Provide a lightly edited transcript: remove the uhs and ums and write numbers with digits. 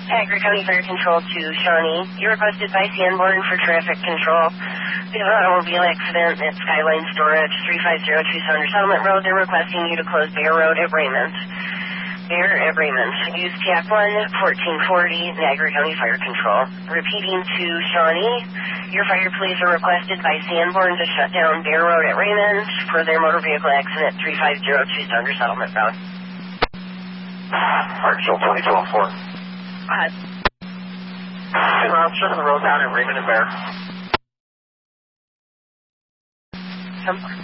Packer County Fire Control to Shawnee. You're requested by Sanborn for traffic control. We have an automobile accident at Skyline Storage, 350 Sounder Settlement Road. They're requesting you to close Bear Road at Raymond. Bear at Raymond. Use TAC 1-1440, Niagara County Fire Control. Repeating to Shawnee, your fire police are requested by Sanborn to shut down Bear Road at Raymond for their motor vehicle accident at 3502 Sounder Settlement Road. Marshall 2204. Shutting the road down at Raymond and Bear.